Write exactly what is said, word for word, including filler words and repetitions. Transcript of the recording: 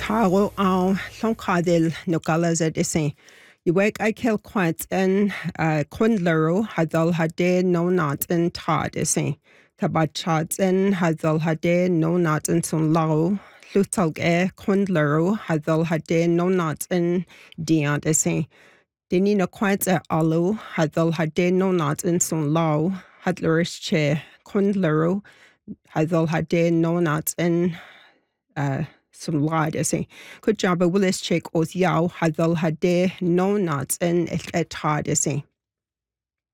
Taro an Lonkadil Nogalas at Issing. You wake I kill quite in Quindlero, Hadal Hade, no not in Todd Issing. Tabachads in Hadal Hade, no not in Sun Lao. Lutalg e Quindlero, Hadal Hade, no not in Dion Issing. Dini no quite at Alu, Hadal Hade, no not in Sun Lao. Hadlerish che Quindlero, Hadal Hade, no not in uh, some lad is Good job, Willis check os yao hadal hade no nuts in it hard is